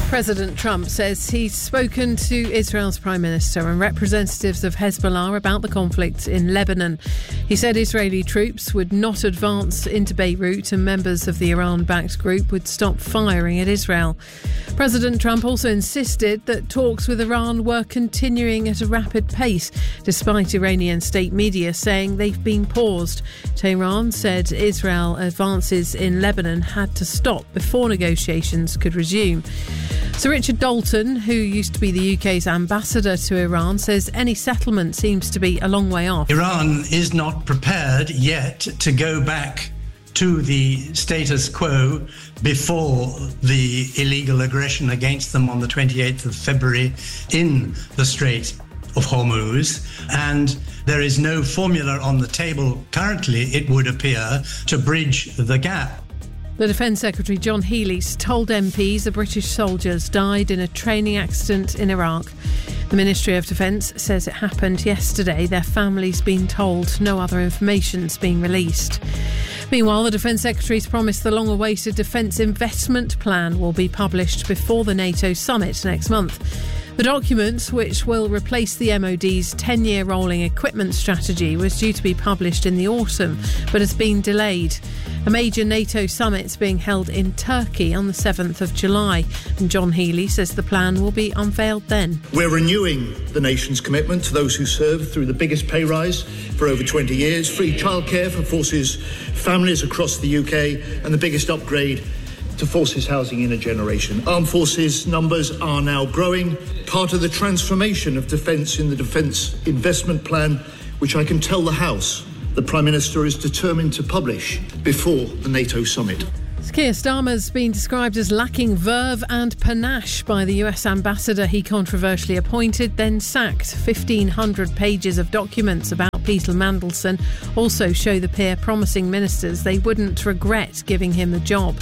President Trump says he's spoken to Israel's Prime Minister and representatives of Hezbollah about the conflict in Lebanon. He said Israeli troops would not advance into Beirut and members of the Iran-backed group would stop firing at Israel. President Trump also insisted that talks with Iran were continuing at a rapid pace, despite Iranian state media saying they've been paused. Tehran said Israel advances in Lebanon had to stop before negotiations could resume. Sir Richard Dalton, who used to be the UK's ambassador to Iran, says any settlement seems to be a long way off. Iran is not prepared yet to go back to the status quo before the illegal aggression against them on the 28th of February in the Strait of Hormuz. And there is no formula on the table currently, it would appear, to bridge the gap. The Defence Secretary John Healey told MPs the British soldiers died in a training accident in Iraq. The Ministry of Defence says it happened yesterday. Their families been told. No other information's been released. Meanwhile, the Defence Secretary's promised the long-awaited Defence Investment Plan will be published before the NATO summit next month. The document, which will replace the MOD's 10-year rolling equipment strategy, was due to be published in the autumn, but has been delayed. A major NATO summit is being held in Turkey on the 7th of July, and John Healey says the plan will be unveiled then. We're renewing the nation's commitment to those who serve through the biggest pay rise for over 20 years, free childcare for Forces families across the UK, and the biggest upgrade to Forces housing in a generation. Armed Forces numbers are now growing, part of the transformation of defence in the Defence Investment Plan, which I can tell the House the Prime Minister is determined to publish before the NATO summit. Keir Starmer's been described as lacking verve and panache by the US ambassador he controversially appointed, then sacked. 1,500 pages of documents about Peter Mandelson also show the peer promising ministers they wouldn't regret giving him the job.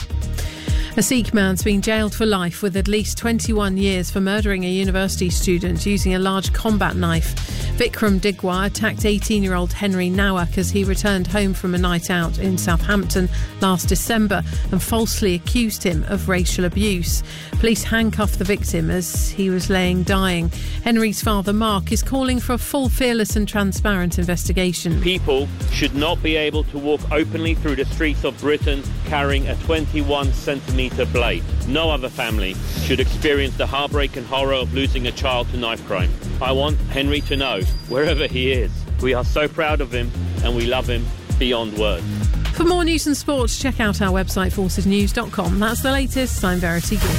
A Sikh man's been jailed for life with at least 21 years for murdering a university student using a large combat knife. Vikram Digwa attacked 18-year-old Henry Nawak as he returned home from a night out in Southampton last December and falsely accused him of racial abuse. Police handcuffed the victim as he was laying dying. Henry's father, Mark, is calling for a full, fearless and transparent investigation. People should not be able to walk openly through the streets of Britain carrying a 21-centimetre blade. No other family should experience the heartbreak and horror of losing a child to knife crime. I want Henry to know, wherever he is, we are so proud of him and we love him beyond words. For more news and sports, check out our website, forcesnews.com. That's the latest. I'm Verity Good.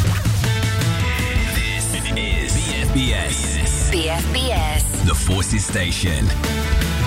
This is BFBS. BFBS. The Forces Station.